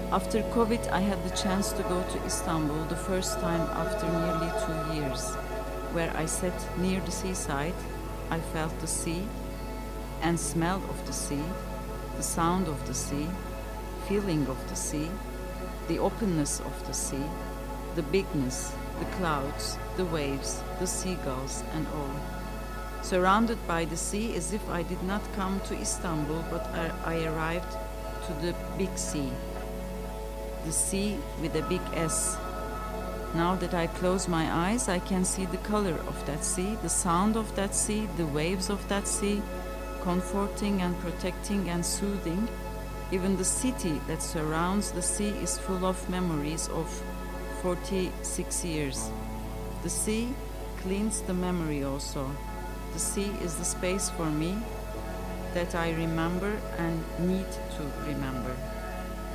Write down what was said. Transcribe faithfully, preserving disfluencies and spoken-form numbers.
After COVID, I had the chance to go to Istanbul the first time after nearly two years, where I sat near the seaside. I felt the sea and smell of the sea, the sound of the sea, feeling of the sea, the openness of the sea, the bigness, the clouds, the waves, the seagulls, and all. Surrounded by the sea as if I did not come to Istanbul, but I, I arrived to the big sea, the sea with a big S. Now that I close my eyes, I can see the color of that sea, the sound of that sea, the waves of that sea, comforting and protecting and soothing. Even the city that surrounds the sea is full of memories of forty-six years. The sea cleans the memory also. The sea is the space for me that I remember and need to remember.